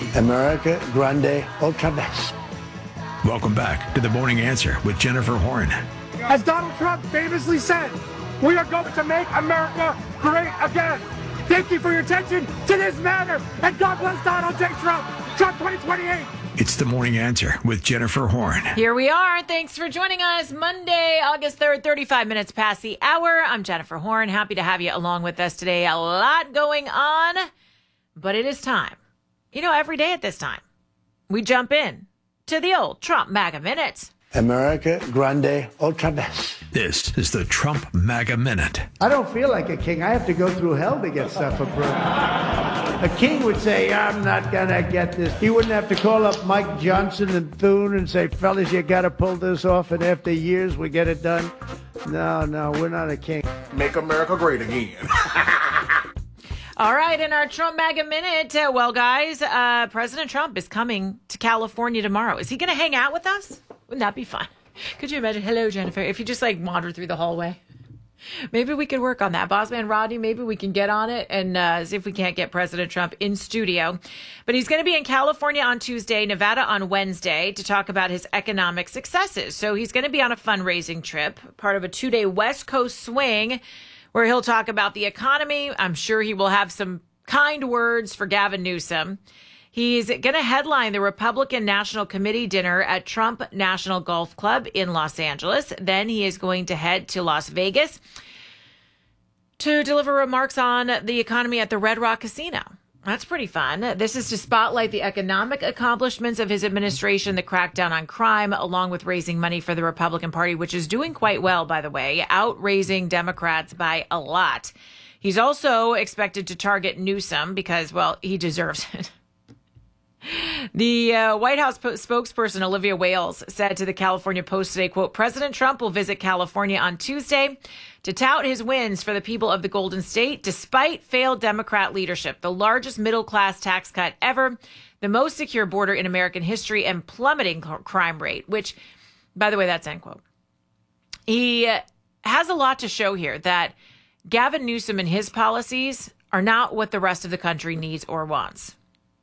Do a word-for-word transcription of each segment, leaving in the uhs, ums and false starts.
America Grande Otra Vez. Welcome back to The Morning Answer with Jennifer Horn. As Donald Trump famously said, we are going to make America great again. Thank you for your attention to this matter, and God bless Donald J. Trump. Trump twenty twenty-eight. It's The Morning Answer with Jennifer Horn. Here we are. Thanks for joining us. Monday, August third, thirty-five minutes past the hour. I'm Jennifer Horn. Happy to have you along with us today. A lot going on, but it is time. You know, every day at this time, we jump in to the old Trump MAGA Minute. America Grande Otra Vez. This is the Trump MAGA Minute. I don't feel like a king. I have to go through hell to get stuff approved. A king would say, I'm not going to get this. He wouldn't have to call up Mike Johnson and Thune and say, fellas, you got to pull this off, and after years we get it done. No, no, we're not a king. Make America great again. All right, in our Trump MAGA Minute, uh, well, guys, uh, President Trump is coming to California tomorrow. Is he going to hang out with us? Wouldn't that be fun? Could you imagine? Hello, Jennifer. If you just like wander through the hallway. Maybe we could work on that. Bossman Rodney, maybe we can get on it and uh, see if we can't get President Trump in studio. But he's going to be in California on Tuesday, Nevada on Wednesday to talk about his economic successes. So he's going to be on a fundraising trip, part of a two-day West Coast swing where he'll talk about the economy. I'm sure he will have some kind words for Gavin Newsom. He's going to headline the Republican National Committee dinner at Trump National Golf Club in Los Angeles. Then he is going to head to Las Vegas to deliver remarks on the economy at the Red Rock Casino. That's pretty fun. This is to spotlight the economic accomplishments of his administration, the crackdown on crime, along with raising money for the Republican Party, which is doing quite well, by the way, outraising Democrats by a lot. He's also expected to target Newsom because, well, he deserves it. The uh, White House po- spokesperson Olivia Wales said to the California Post today, quote, President Trump will visit California on Tuesday to tout his wins for the people of the Golden State, despite failed Democrat leadership, the largest middle-class tax cut ever, the most secure border in American history, and plummeting crime rate, which, by the way, that's end quote. He uh, has a lot to show here that Gavin Newsom and his policies are not what the rest of the country needs or wants.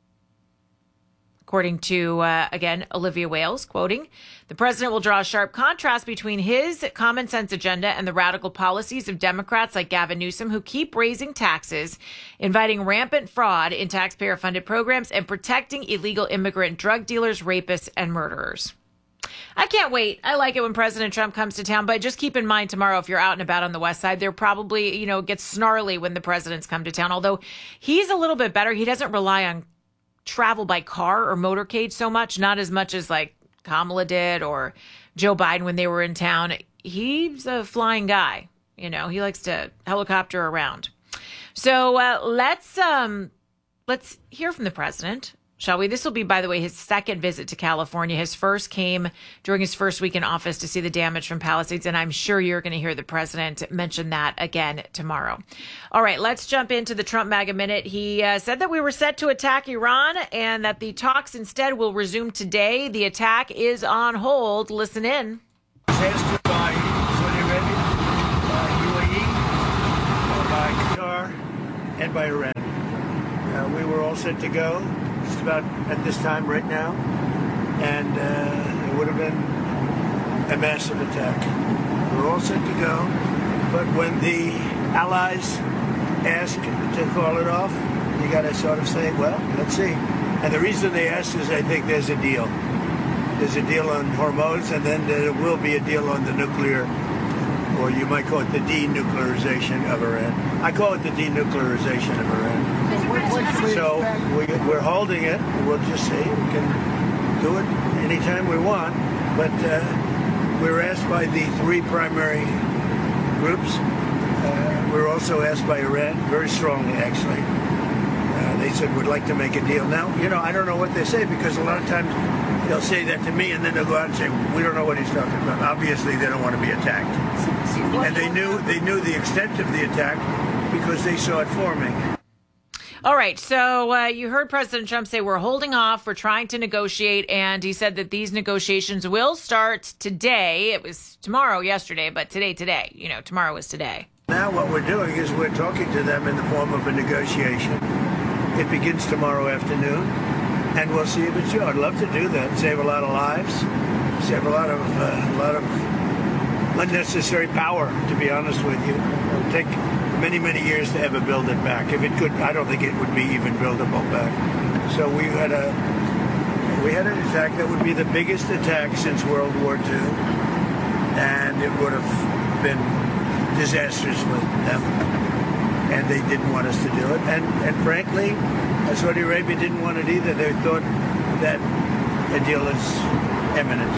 According to, uh, again, Olivia Wales, quoting, the president will draw a sharp contrast between his common sense agenda and the radical policies of Democrats like Gavin Newsom, who keep raising taxes, inviting rampant fraud in taxpayer-funded programs, and protecting illegal immigrant drug dealers, rapists, and murderers. I can't wait. I like it when President Trump comes to town, but just keep in mind tomorrow, if you're out and about on the West Side, there probably, you know, gets snarly when the presidents come to town, although he's a little bit better. He doesn't rely on travel by car or motorcade so much, not as much as like Kamala did or Joe Biden when they were in town. He's a flying guy. You know, he likes to helicopter around. So uh, let's um, let's hear from the president, shall we? This will be, by the way, his second visit to California. His first came during his first week in office to see the damage from Palisades, and I'm sure you're going to hear the president mention that again tomorrow. All right, let's jump into the Trump MAGA Minute. He uh, said that we were set to attack Iran and that the talks instead will resume today. The attack is on hold. Listen in. Disaster by Saudi Arabia, by U A E, uh, by Qatar, and by Iran. Uh, we were all set to go just about at this time right now, and uh, it would have been a massive attack. We were all set to go, but when the allies ask to call it off, you got to sort of say, well, let's see. And the reason they asked is I think there's a deal. There's a deal on Hormuz, and then there will be a deal on the nuclear, or you might call it the denuclearization of Iran. I call it the denuclearization of Iran. So we, we're holding it. We'll just see. We can do it anytime we want. But uh, we were asked by the three primary groups. Uh, we were also asked by Iran, very strongly, actually. Uh, they said, we'd like to make a deal. Now, you know, I don't know what they say, because a lot of times they'll say that to me, and then they'll go out and say, we don't know what he's talking about. Obviously, they don't want to be attacked. And they knew they knew the extent of the attack because they saw it forming. All right. So uh, you heard President Trump say we're holding off. We're trying to negotiate. And he said that these negotiations will start today. It was tomorrow, yesterday, but today, today. You know, tomorrow is today. Now what we're doing is we're talking to them in the form of a negotiation. It begins tomorrow afternoon. and we'll see if it's true. I'd love to do that, save a lot of lives, save a lot of uh, a lot of unnecessary power. To be honest with you, it would take many many years to ever build it back. If it could, I don't think it would be even buildable back. So we had a we had an attack that would be the biggest attack since World War Two, and it would have been disastrous for them. And they didn't want us to do it. And, and frankly, Saudi Arabia didn't want it either. They thought that a deal is imminent.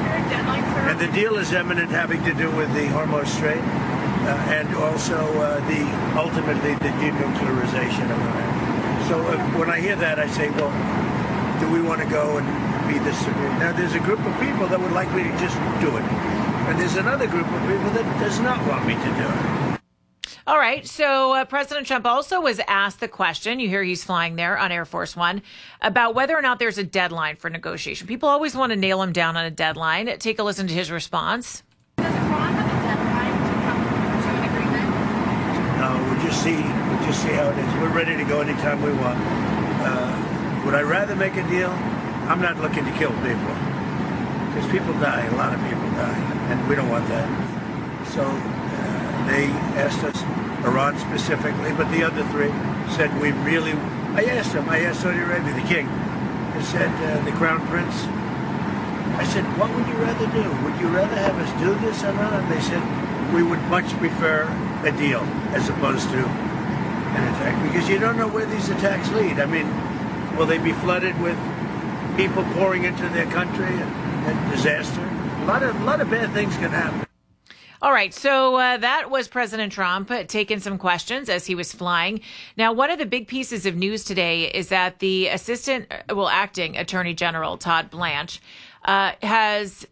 And the deal is imminent, having to do with the Hormuz Strait uh, and also uh, the ultimately the denuclearization of Iran. So uh, when I hear that, I say, well, do we want to go and be this severe? Now, there's a group of people that would like me to just do it. And there's another group of people that does not want me to do it. All right. So uh, President Trump also was asked the question, you hear he's flying there on Air Force One, about whether or not there's a deadline for negotiation. People always want to nail him down on a deadline. Take a listen to his response. Does Iran have a deadline to come to an agreement? No, we'll just see. We'll just see how it is. We're ready to go anytime we want. Uh, would I rather make a deal? I'm not looking to kill people. Because people die. A lot of people die. And we don't want that. So... They asked us, Iran specifically, but the other three said we really, I asked them, I asked Saudi Arabia, the king, I said, uh, the crown prince, I said, what would you rather do? Would you rather have us do this or not? They said, we would much prefer a deal as opposed to an attack, because you don't know where these attacks lead. I mean, will they be flooded with people pouring into their country and, and disaster? A lot of, a lot of bad things can happen. All right. So uh, that was President Trump uh, taking some questions as he was flying. Now, one of the big pieces of news today is that the assistant, well, acting Attorney General, Todd Blanche, uh, has,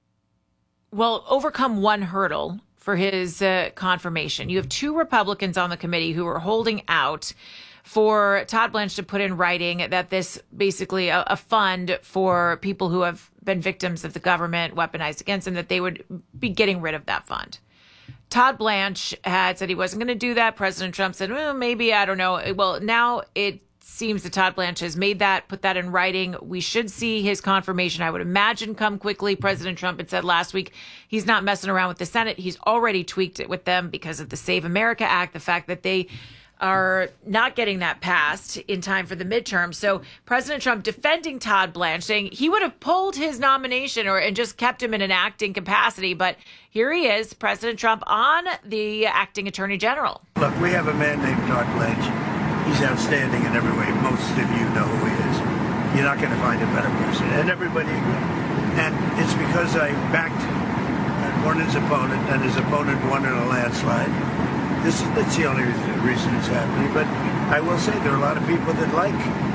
well, overcome one hurdle for his uh, confirmation. You have two Republicans on the committee who are holding out for Todd Blanche to put in writing that this basically a, a fund for people who have been victims of the government weaponized against them, that they would be getting rid of that fund. Todd Blanche had said he wasn't going to do that. President Trump said, well, maybe, I don't know. Well, now it seems that Todd Blanche has made that, put that in writing. We should see his confirmation, I would imagine, come quickly. President Trump had said last week he's not messing around with the Senate. He's already tweaked it with them because of the Save America Act, the fact that they are not getting that passed in time for the midterm. So President Trump defending Todd Blanche, saying he would have pulled his nomination or and just kept him in an acting capacity. But here he is, President Trump, on the acting Attorney General. Look, we have a man named Todd Blanche. He's outstanding in every way. Most of you know who he is. You're not going to find a better person. And everybody agrees. And it's because I backed Warren's opponent, and his opponent won in a landslide. This is that's the only reason it's happening. But I will say there are a lot of people that like.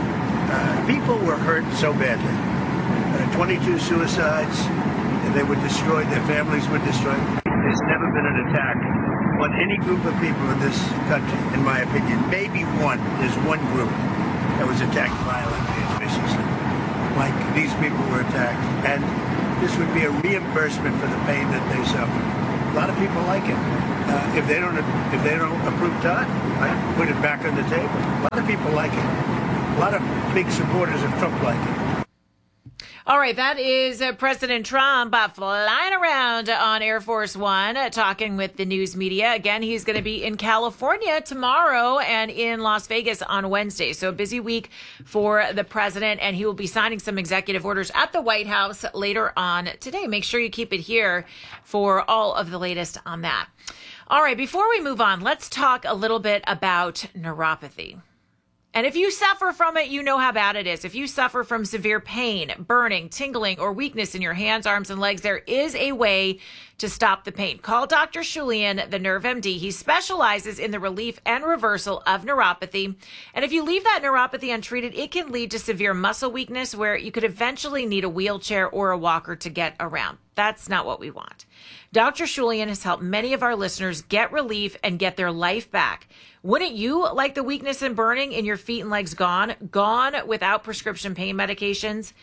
Uh, people were hurt so badly. Uh, twenty-two suicides, and they were destroyed. Their families were destroyed. There's never been an attack on any group of people in this country, in my opinion. Maybe one. There's one group that was attacked violently and viciously, like these people were attacked. And this would be a reimbursement for the pain that they suffered. A lot of people like it. Uh, if they don't, if they don't approve Todd, I put it back on the table. A lot of people like it. A lot of big supporters of Trump like it. All right, that is uh, President Trump uh, flying around on Air Force One, uh, talking with the news media. Again, he's going to be in California tomorrow and in Las Vegas on Wednesday. So a busy week for the president, and he will be signing some executive orders at the White House later on today. Make sure you keep it here for all of the latest on that. All right, before we move on, let's talk a little bit about neuropathy. And if you suffer from it, you know how bad it is. If you suffer from severe pain, burning, tingling, or weakness in your hands, arms, and legs, there is a way to stop the pain. Call Doctor Shulian, the Nerve M D. He specializes in the relief and reversal of neuropathy. And if you leave that neuropathy untreated, it can lead to severe muscle weakness where you could eventually need a wheelchair or a walker to get around. That's not what we want. Doctor Shulian has helped many of our listeners get relief and get their life back. Wouldn't you like the weakness and burning in your feet and legs gone? Gone without prescription pain medications?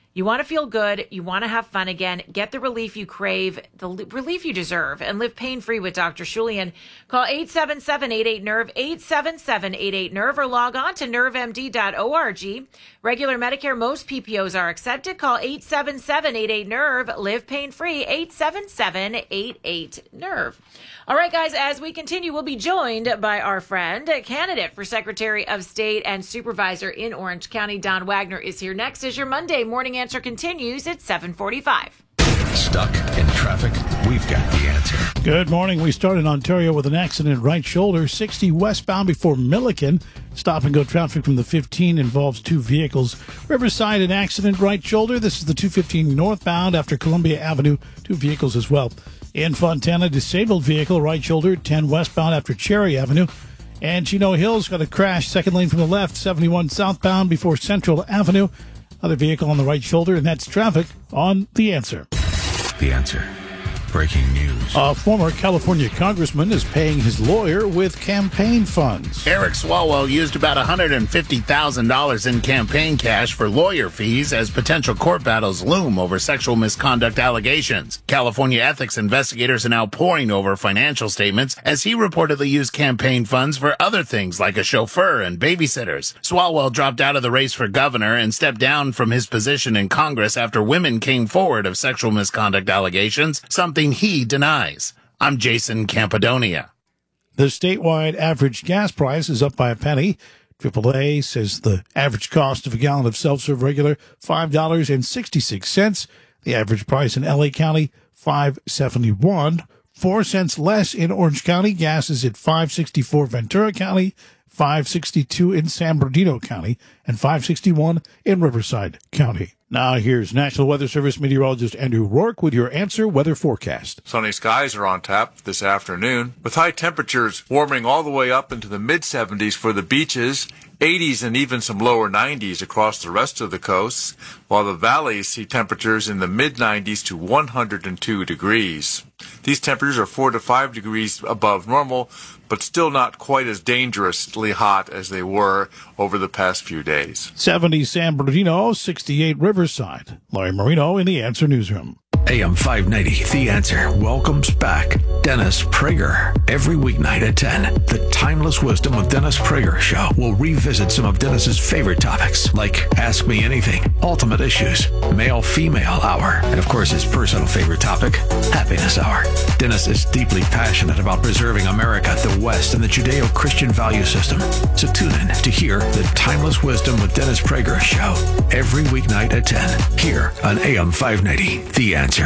You want to feel good. You want to have fun again. Get the relief you crave, the li- relief you deserve, and live pain-free with Doctor Shulian. Call eight seven seven, eight eight, N E R V, eight seven seven, eight eight, N E R V, or log on to nerve m d dot org. Regular Medicare, most P P Os are accepted. Call eight seven seven, eight eight, N E R V. Live pain-free, eight seven seven, eight eight, N E R V. All right, guys, as we continue, we'll be joined by our friend, candidate for Secretary of State and Supervisor in Orange County, Don Wagner, is here next as your Monday Morning Answer continues at seven forty-five. Stuck in traffic? We've got the answer. Good morning. We start in Ontario with an accident right shoulder, sixty westbound before Milliken. Stop and go traffic from the fifteen involves two vehicles. Riverside, an accident right shoulder. This is the two fifteen northbound after Columbia Avenue. Two vehicles as well. In Fontana, disabled vehicle right shoulder, ten westbound after Cherry Avenue. And Chino Hills got a crash, second lane from the left, seventy-one southbound before Central Avenue. Other vehicle on the right shoulder, and that's traffic on The Answer. The Answer. Breaking news. A former California congressman is paying his lawyer with campaign funds. Eric Swalwell used about one hundred fifty thousand dollars in campaign cash for lawyer fees as potential court battles loom over sexual misconduct allegations. California ethics investigators are now poring over financial statements as he reportedly used campaign funds for other things like a chauffeur and babysitters. Swalwell dropped out of the race for governor and stepped down from his position in Congress after women came forward of sexual misconduct allegations, something he denies. I'm Jason Campodonia. The statewide average gas price is up by a penny. triple A says the average cost of a gallon of self-serve regular, five dollars and sixty-six cents. The average price in L A County, five dollars and seventy-one cents. Four cents less in Orange County. Gas is at five dollars and sixty-four cents Ventura County, five dollars and sixty-two cents in San Bernardino County, and five dollars and sixty-one cents in Riverside County. Now here's National Weather Service meteorologist Andrew Rourke with your Answer Weather Forecast. Sunny skies are on tap this afternoon, with high temperatures warming all the way up into the mid seventies for the beaches, eighties and even some lower nineties across the rest of the coast, while the valleys see temperatures in the mid nineties to one hundred two degrees. These temperatures are four to five degrees above normal, but still not quite as dangerously hot as they were over the past few days. seventy San Bernardino, sixty-eight Riverside. Laurie Marino in the Answer Newsroom. A M five ninety, The Answer welcomes back Dennis Prager. Every weeknight at ten, the Timeless Wisdom with Dennis Prager show will revisit some of Dennis's favorite topics, like Ask Me Anything, Ultimate Issues, Male-Female Hour, and of course his personal favorite topic, Happiness Hour. Dennis is deeply passionate about preserving America, the West, and the Judeo-Christian value system. So tune in to hear the Timeless Wisdom with Dennis Prager show every weeknight at ten, here on A M five ninety, The Answer.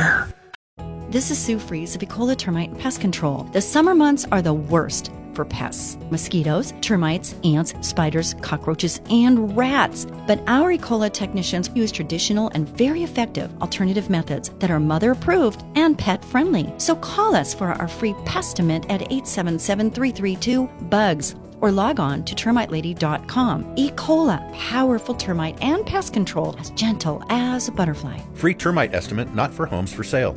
This is Sue Fries of Ecola Termite and Pest Control. The summer months are the worst for pests. Mosquitoes, termites, ants, spiders, cockroaches, and rats. But our Ecola technicians use traditional and very effective alternative methods that are mother-approved and pet-friendly. So call us for our free Pestimate at eight seven seven, three three two, BUGS. Or log on to termite lady dot com. Ecola, powerful termite and pest control, as gentle as a butterfly. Free termite estimate not for homes for sale.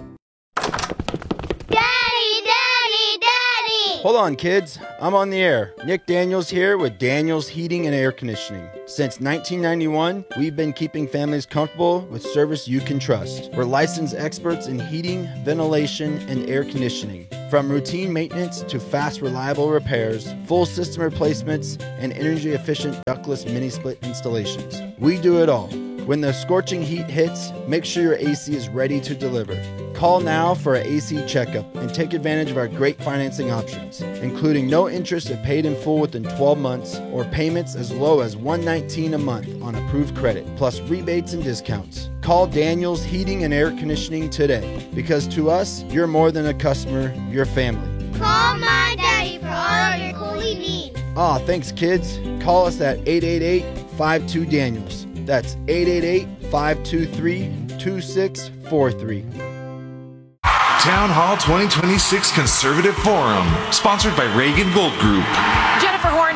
Daddy, Daddy, Daddy! Hold on, kids. I'm on the air. Nick Daniels here with Daniels Heating and Air Conditioning. Since nineteen ninety-one, we've been keeping families comfortable with service you can trust. We're licensed experts in heating, ventilation, and air conditioning. From routine maintenance to fast, reliable repairs, full system replacements, and energy-efficient ductless mini-split installations. We do it all. When the scorching heat hits, make sure your A C is ready to deliver. Call now for an A C checkup and take advantage of our great financing options, including no interest if paid in full within twelve months or payments as low as one hundred nineteen dollars a month on approved credit, plus rebates and discounts. Call Daniels Heating and Air Conditioning today, because to us, you're more than a customer, you're family. Call my daddy for all of your coolie needs. Aw, thanks kids. Call us at eight eight eight, five two, Daniels. That's eight eight eight, five two three, two six four three. Town Hall twenty twenty-six Conservative Forum, sponsored by Reagan Gold Group. Jennifer Horn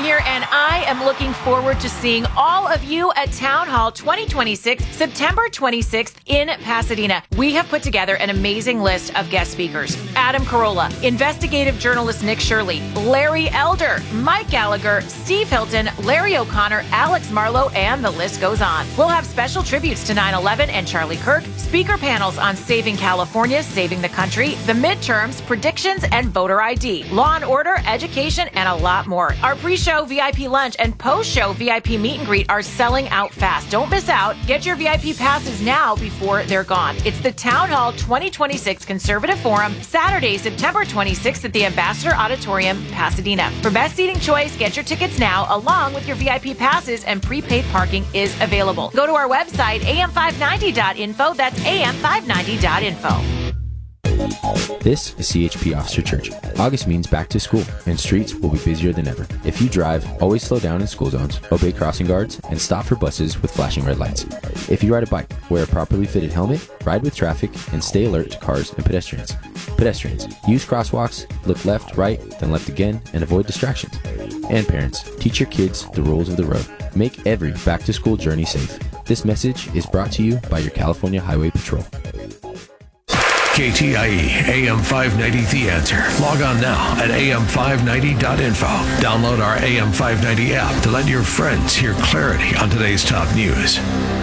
here, and I am looking forward to seeing all of you at Town Hall twenty twenty-six, September twenty-sixth in Pasadena. We have put together an amazing list of guest speakers. Adam Carolla, investigative journalist Nick Shirley, Larry Elder, Mike Gallagher, Steve Hilton, Larry O'Connor, Alex Marlowe, and the list goes on. We'll have special tributes to nine eleven and Charlie Kirk, speaker panels on saving California, saving the country, the midterms, predictions, and voter I D, law and order, education, and a lot more. Our pre-show V I P lunch and post-show V I P meet and greet are selling out fast. Don't miss out. Get your V I P passes now before they're gone. It's the Town Hall twenty twenty-six Conservative Forum, Saturday, September twenty-sixth at the Ambassador Auditorium, Pasadena. For best seating choice, get your tickets now, along with your V I P passes, and prepaid parking is available. Go to our website, A M five ninety dot info. That's A M five ninety dot info. This is C H P Officer Church. August means back to school, and streets will be busier than ever. If you drive, always slow down in school zones, obey crossing guards, and stop for buses with flashing red lights. If you ride a bike, wear a properly fitted helmet, ride with traffic, and stay alert to cars and pedestrians. Pedestrians, use crosswalks, look left, right, then left again, and avoid distractions. And parents, teach your kids the rules of the road. Make every back-to-school journey safe. This message is brought to you by your California Highway Patrol. K T I E A M five ninety The Answer. Log on now at A M five ninety dot info. Download our A M five ninety app to let your friends hear clarity on today's top news.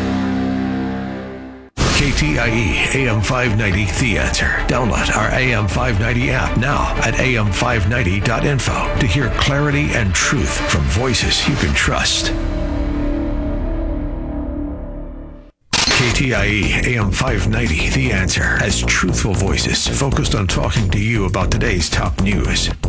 K T I E A M five ninety The Answer. Download our A M five ninety app now at A M five ninety dot info to hear clarity and truth from voices you can trust. K T I E A M five ninety The Answer has truthful voices focused on talking to you about today's top news.